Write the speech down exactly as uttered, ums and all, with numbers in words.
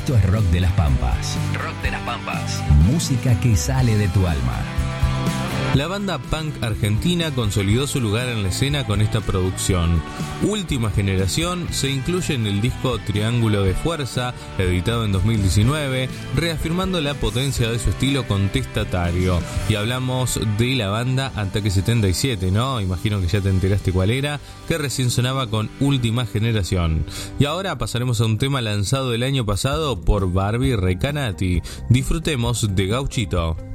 Esto es Rock de las Pampas. Rock de las Pampas. Música que sale de tu alma. La banda punk argentina consolidó su lugar en la escena con esta producción. Última Generación se incluye en el disco Triángulo de Fuerza, editado en dos mil diecinueve, reafirmando la potencia de su estilo contestatario. Y hablamos de la banda Ataque setenta y siete, ¿no? Imagino que ya te enteraste cuál era, que recién sonaba con Última Generación. Y ahora pasaremos a un tema lanzado el año pasado por Barbie Recanati. Disfrutemos de Gauchito.